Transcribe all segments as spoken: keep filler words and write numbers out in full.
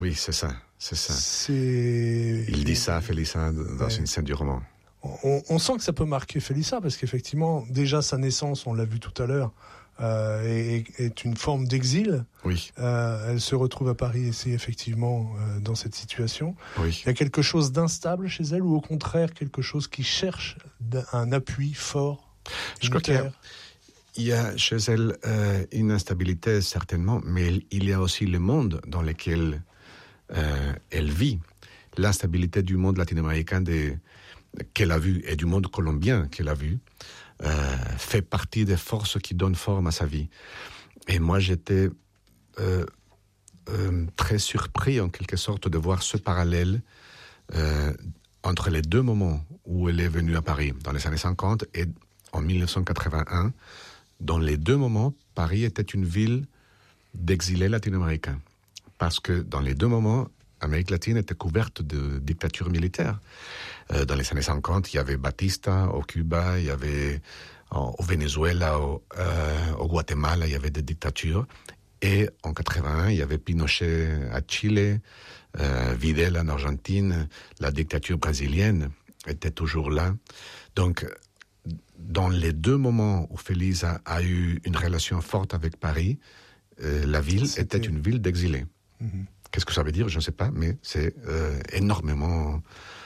Oui, c'est ça, c'est ça. C'est... Il dit ça à Félissa dans ouais. une scène du roman. On, on sent que ça peut marquer Félissa, parce qu'effectivement, déjà sa naissance, on l'a vu tout à l'heure, euh, est, est une forme d'exil. Oui. Euh, elle se retrouve à Paris et c'est effectivement euh, dans cette situation. Oui. Il y a quelque chose d'instable chez elle, ou au contraire quelque chose qui cherche un appui fort. Je crois qu'il y a, il y a chez elle euh, une instabilité certainement, mais il y a aussi le monde dans lequel euh, elle vit. L'instabilité du monde latino-américain des qu'elle a vu et du monde colombien qu'elle a vu euh, fait partie des forces qui donnent forme à sa vie. Et moi, j'étais euh, euh, très surpris en quelque sorte de voir ce parallèle euh, entre les deux moments où elle est venue à Paris, dans les années cinquante et en dix-neuf cent quatre-vingt-un. Dans les deux moments, Paris était une ville d'exilés latino-américains. Parce que dans les deux moments, l'Amérique latine était couverte de dictatures militaires. Euh, dans les années cinquante, il y avait Batista au Cuba, il y avait en, au Venezuela, au, euh, au Guatemala, il y avait des dictatures. Et en quatre-vingt-un, il y avait Pinochet à Chile, euh, Vidal en Argentine, la dictature brésilienne était toujours là. Donc, dans les deux moments où Félix a, a eu une relation forte avec Paris, euh, la ville C'était... était une ville d'exilés. Mm-hmm. Qu'est-ce que ça veut dire? Je ne sais pas, mais c'est euh, énormément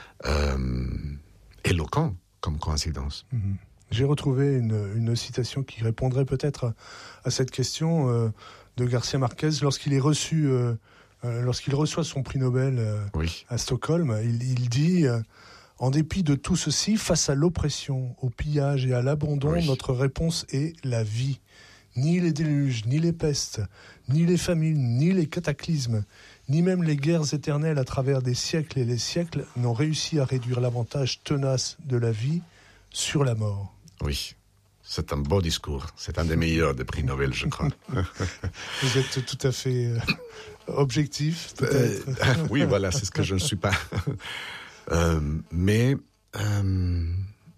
euh, éloquent comme coïncidence. Mmh. J'ai retrouvé une, une citation qui répondrait peut-être à, à cette question euh, de Garcia Marquez lorsqu'il est reçu, euh, euh, lorsqu'il reçoit son prix Nobel euh, oui. à Stockholm. Il, il dit euh, « En dépit de tout ceci, face à l'oppression, au pillage et à l'abandon, oui. notre réponse est la vie. Ni les déluges, ni les pestes, ni les famines, ni les cataclysmes, ni même les guerres éternelles à travers des siècles et les siècles n'ont réussi à réduire l'avantage tenace de la vie sur la mort. » Oui, c'est un beau discours. C'est un des meilleurs des prix Nobel, je crois. Vous êtes tout à fait euh, objectif, peut-être. Euh, oui, voilà, c'est ce que je ne suis pas. euh, mais... Euh,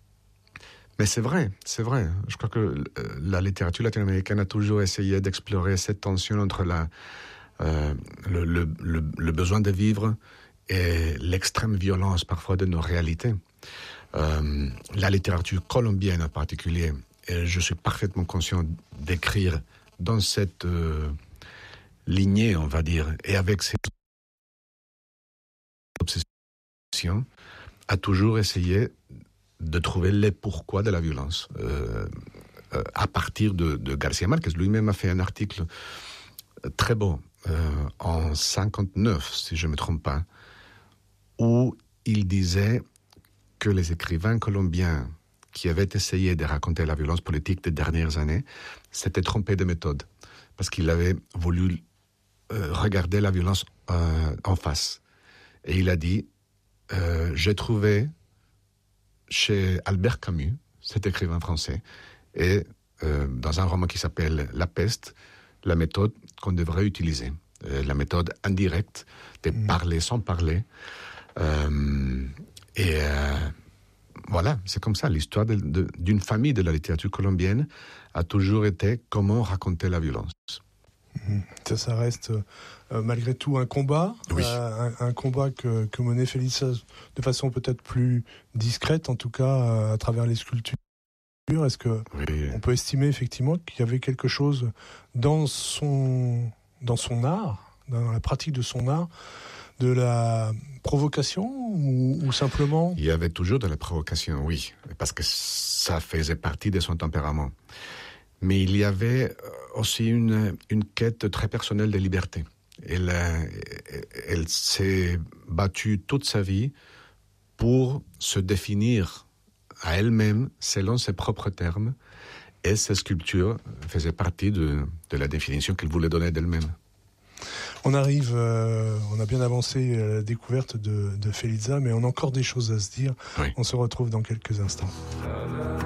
Mais c'est vrai, c'est vrai. Je crois que la littérature latino-américaine a toujours essayé d'explorer cette tension entre la, euh, le, le, le, le besoin de vivre et l'extrême violence parfois de nos réalités. Euh, la littérature colombienne en particulier, et je suis parfaitement conscient d'écrire dans cette euh, lignée, on va dire, et avec cette obsession, a toujours essayé de trouver les pourquoi de la violence. Euh, euh, à partir de, de Garcia Marquez, lui-même a fait un article très beau, euh, en cinquante-neuf, si je ne me trompe pas, où il disait que les écrivains colombiens qui avaient essayé de raconter la violence politique des dernières années s'étaient trompés de méthode, parce qu'il avait voulu euh, regarder la violence euh, en face. Et il a dit, euh, j'ai trouvé chez Albert Camus, cet écrivain français, et euh, dans un roman qui s'appelle La peste, la méthode qu'on devrait utiliser, euh, la méthode indirecte de mmh. parler sans parler. Euh, et euh, voilà, c'est comme ça. L'histoire de, de, d'une famille de la littérature colombienne a toujours été comment raconter la violence. Mmh. Ça, ça reste euh, malgré tout un combat, oui. euh, un, un combat que, que menait Félissa de façon peut-être plus discrète, en tout cas euh, à travers les sculptures. Est-ce que oui. on peut estimer effectivement qu'il y avait quelque chose dans son, dans son art, dans la pratique de son art, de la provocation ou, ou simplement... Il y avait toujours de la provocation, oui, parce que ça faisait partie de son tempérament. Mais il y avait aussi une, une quête très personnelle de liberté. Elle, elle s'est battue toute sa vie pour se définir à elle-même selon ses propres termes, et ses sculptures faisaient partie de, de la définition qu'elle voulait donner d'elle-même. On arrive, euh, on a bien avancé à la découverte de, de Félissa, mais on a encore des choses à se dire. Oui. On se retrouve dans quelques instants.